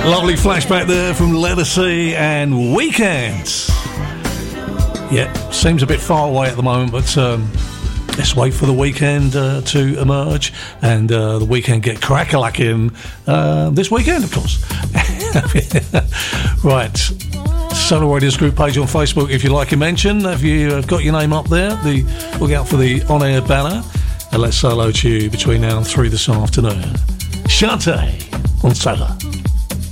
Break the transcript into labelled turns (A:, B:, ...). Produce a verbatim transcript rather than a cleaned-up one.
A: Lovely flashback there from Lettucey and Weekend. Yeah, seems a bit far away at the moment, but um, let's wait for the weekend uh, to emerge and uh, the weekend get crack-a-lacking uh, this weekend, of course. Right. Solar Radio's group page on Facebook, if you like a mention. Have you uh, got your name up there? The, look out for the on-air banner. And let's say hello to you between now and three this afternoon. Shante on Solar.